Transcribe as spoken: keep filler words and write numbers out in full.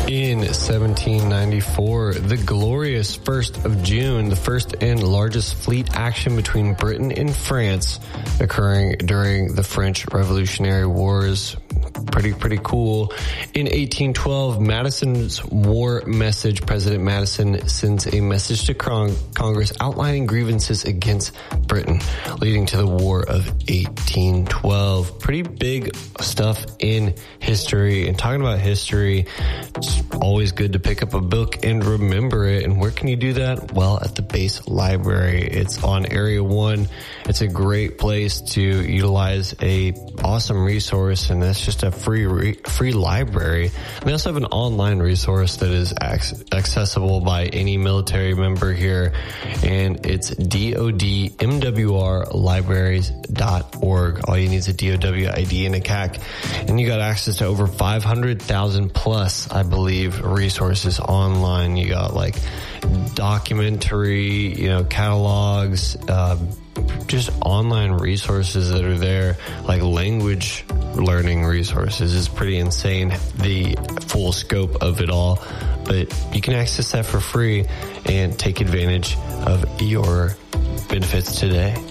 In seventeen ninety-four, the glorious first of June, the first and largest fleet action between Britain and France occurring during the French Revolutionary Wars. Pretty, pretty cool. In eighteen twelve, Madison's war message, President Madison sends a message to Cong- Congress outlining grievances against Britain, leading to the War of eighteen twelve. Pretty big stuff in history. And talking about history, it's always good to pick up a book and remember it. And where can you do that? Well, at the Base Library. It's on Area one. It's a great place to utilize a awesome resource, and that's just a free re- free library. And they also have an online resource that is ac- accessible by any military member here, and it's D O D M W R libraries dot org. All you need is a D O W I D and a C A C, and you got access to over five hundred thousand plus, I believe, resources online. You got like documentary, you know, catalogs, uh, just online resources that are there, like language learning resources. Is pretty insane, the full scope of it all. But you can access that for free and take advantage of your benefits today.